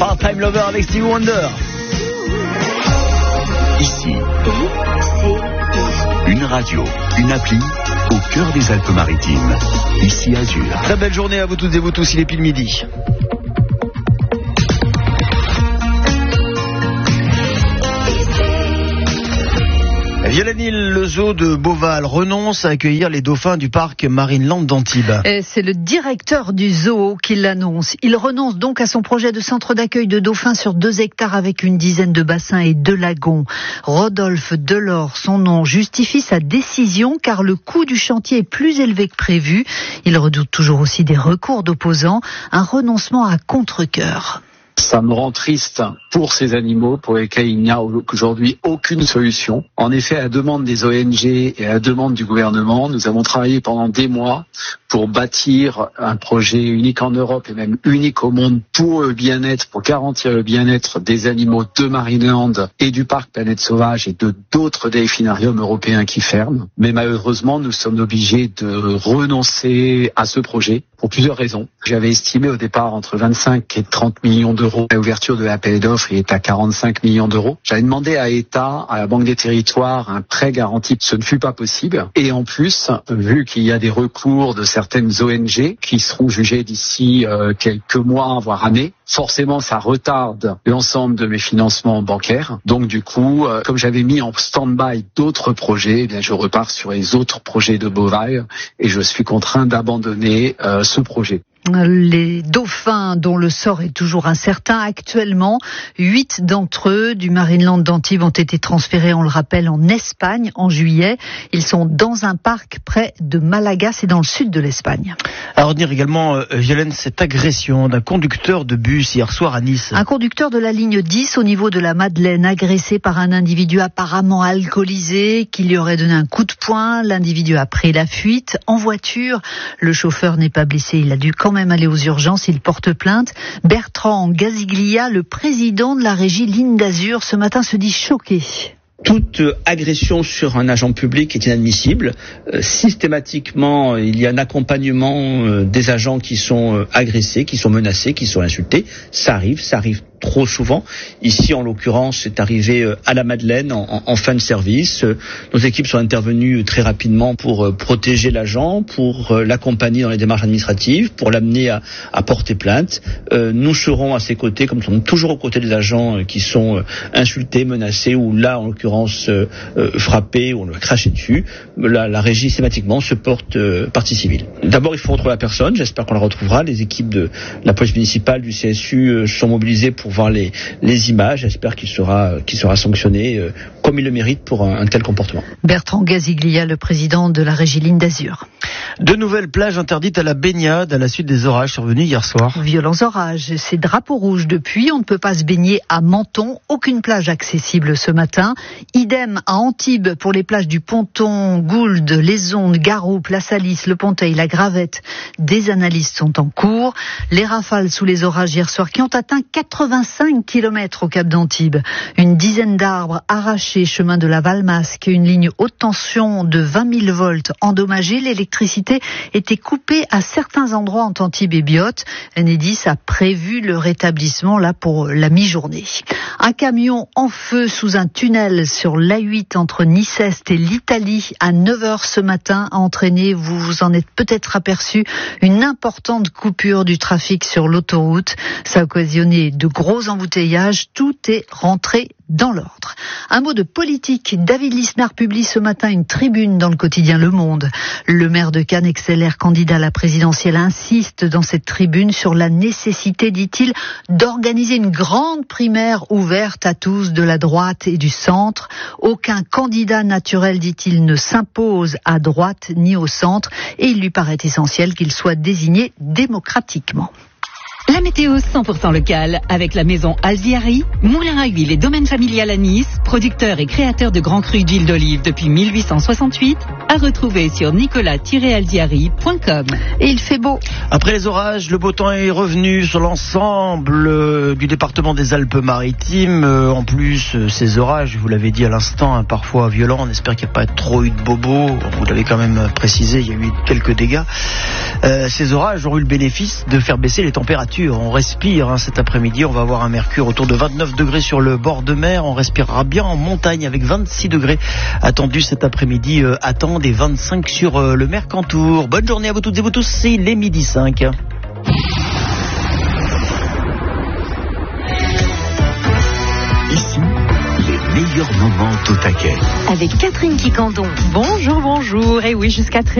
Part-Time Lover avec Stevie Wonder. Ici, une radio, une appli au cœur des Alpes-Maritimes. Ici Azur. Très belle journée à vous toutes et vous tous, il est pile midi. Violaine-Île, le zoo de Beauval renonce à accueillir les dauphins du parc Marineland d'Antibes. C'est le directeur du zoo qui l'annonce. Il renonce donc à son projet de centre d'accueil de dauphins sur 2 hectares avec une dizaine de bassins et 2 lagons. Rodolphe Delors, son nom, justifie sa décision car le coût du chantier est plus élevé que prévu. Il redoute toujours aussi des recours d'opposants, un renoncement à contre-cœur. Ça me rend triste pour ces animaux pour lesquels il n'y a aujourd'hui aucune solution. En effet, à la demande des ONG et à la demande du gouvernement, nous avons travaillé pendant des mois pour bâtir un projet unique en Europe et même unique au monde pour le bien-être, pour garantir le bien-être des animaux de Marineland et du parc Planète Sauvage et de d'autres delphinariums européens qui ferment. Mais malheureusement, nous sommes obligés de renoncer à ce projet pour plusieurs raisons. J'avais estimé au départ entre 25 et 30 millions d'euros. L'ouverture de l'appel d'offres est à 45 millions d'euros. J'avais demandé à l'État, à la Banque des Territoires, un prêt garanti. Ce ne fut pas possible. Et en plus, vu qu'il y a des recours de certaines ONG qui seront jugés d'ici quelques mois, voire années, forcément, ça retarde l'ensemble de mes financements bancaires. Donc, du coup, comme j'avais mis en stand-by d'autres projets, eh bien, je repars sur les autres projets de Beauval et je suis contraint d'abandonner ce projet. Les dauphins dont le sort est toujours incertain actuellement, 8 d'entre eux du Marineland d'Antibes ont été transférés, on le rappelle, en Espagne en juillet. Ils sont dans un parc près de Malaga, c'est dans le sud de l'Espagne. À retenir également, Violaine, cette agression d'un conducteur de bus hier soir à Nice. Un conducteur de la ligne 10 au niveau de la Madeleine, agressé par un individu apparemment alcoolisé qui lui aurait donné un coup de poing. L'individu a pris la fuite en voiture. Le chauffeur n'est pas blessé, il a dû quand même aller aux urgences, il porte plainte. Bertrand Gasiglia, le président de la régie Ligne d'Azur, ce matin se dit choqué. Toute agression sur un agent public est inadmissible. Systématiquement, il y a un accompagnement des agents qui sont agressés, qui sont menacés, qui sont insultés. Ça arrive trop souvent. Ici, en l'occurrence, c'est arrivé à la Madeleine en fin de service. Nos équipes sont intervenues très rapidement pour protéger l'agent, pour l'accompagner dans les démarches administratives, pour l'amener à porter plainte. Nous serons à ses côtés, comme nous sommes toujours aux côtés des agents qui sont insultés, menacés, ou là, en l'occurrence, frappés, ou on leur a craché dessus. La régie, systématiquement, se porte partie civile. D'abord, il faut retrouver la personne. J'espère qu'on la retrouvera. Les équipes de la police municipale, du CSU sont mobilisées pour voir les images. J'espère qu'il sera sanctionné comme il le mérite pour un tel comportement. Bertrand Gasiglia, le président de la régie Ligne d'Azur. De nouvelles plages interdites à la baignade à la suite des orages survenus hier soir. Violents orages, c'est drapeau rouge depuis. On ne peut pas se baigner à Menton. Aucune plage accessible ce matin. Idem à Antibes pour les plages du Ponton, Gould, Les Ondes, Garoupe, La Salisse, Le Ponteil, La Gravette. Des analyses sont en cours. Les rafales sous les orages hier soir qui ont atteint 85 km au Cap d'Antibes. Une dizaine d'arbres arrachés chemin de la Valmasque. Une ligne haute tension de 20 000 volts endommagée. L'électricité était coupée à certains endroits en Antibes et Biot. Enedis a prévu le rétablissement là pour la mi-journée. Un camion en feu sous un tunnel sur l'A8 entre Nice-Est et l'Italie à 9h ce matin a entraîné, vous vous en êtes peut-être aperçu, une importante coupure du trafic sur l'autoroute. Ça a occasionné de gros embouteillages. Tout est rentré dans l'ordre. Un mot de politique. David Lisnard publie ce matin une tribune dans le quotidien Le Monde. Le maire de Cannes, XLR, candidat à la présidentielle, insiste dans cette tribune sur la nécessité, dit-il, d'organiser une grande primaire ouverte à tous de la droite et du centre. Aucun candidat naturel, dit-il, ne s'impose à droite ni au centre et il lui paraît essentiel qu'il soit désigné démocratiquement. La météo 100% locale avec la maison Alziari, moulin à huile et domaine familial à Nice, producteur et créateur de grands crus d'huile d'olive depuis 1868, à retrouver sur nicolas-alziari.com. Et il fait beau. Après les orages, le beau temps est revenu sur l'ensemble du département des Alpes-Maritimes. En plus, ces orages, vous l'avez dit à l'instant, parfois violents, on espère qu'il n'y a pas trop eu de bobos. Vous l'avez quand même précisé, il y a eu quelques dégâts. Ces orages ont eu le bénéfice de faire baisser les températures températures. On respire cet après-midi. On va avoir un mercure autour de 29 degrés sur le bord de mer. On respirera bien en montagne avec 26 degrés attendus cet après-midi à Tende et 25 sur le Mercantour. Bonne journée à vous toutes et vous tous. Il est 12h05. Ici, les meilleurs moments au taquet. Avec Catherine Quicandon. Bonjour. Et oui, jusqu'à 13h.